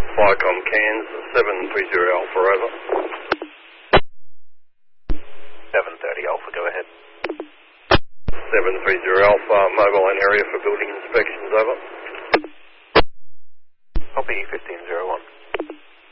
Flycom Cairns, 730 Alpha, over. 730 Alpha, go ahead. 730 Alpha, mobile in area for building inspections, over. Copy 1501.